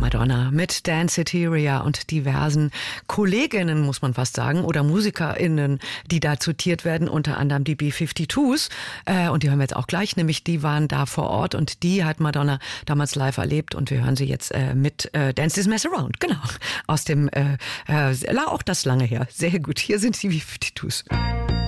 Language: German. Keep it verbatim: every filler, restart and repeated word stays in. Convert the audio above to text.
Madonna mit Dan Soteria und diversen Kolleginnen, muss man fast sagen, oder MusikerInnen, die da zitiert werden, unter anderem die B fünfundfünfzig. Äh, und die hören wir jetzt auch gleich, nämlich die waren da vor Ort und die hat Madonna damals live erlebt und wir hören sie jetzt äh, mit äh, Dance This Mess Around, genau, aus dem, äh, äh, auch das lange her. Sehr gut, hier sind die B fünfundfünfzig.